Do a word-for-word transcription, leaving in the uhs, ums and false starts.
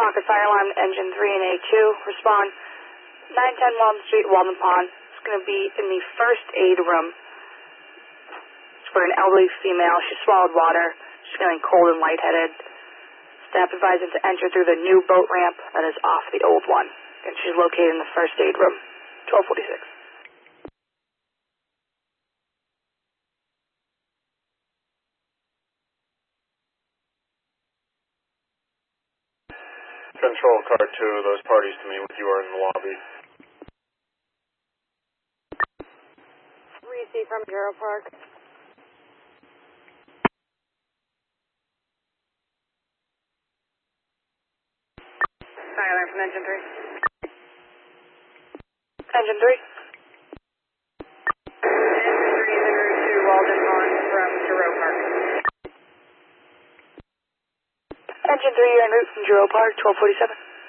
Concord Fire Alarm, Engine three and A two. Respond. nine ten Walden Street, Walden Pond. It's going to be in the first aid room. It's for an elderly female. She swallowed water. She's feeling cold and lightheaded. Staff advised them to enter through the new boat ramp that is off the old one. And she's located in the first aid room. twelve forty-six. Control car two, those parties to meet with you are in the lobby. Reese from Bureau Park. Tyler from Engine three. Engine three. Engine three is en route to Walden Pond from Bureau Park. Engine three, you're en route from Bureau Park, twelve forty-seven.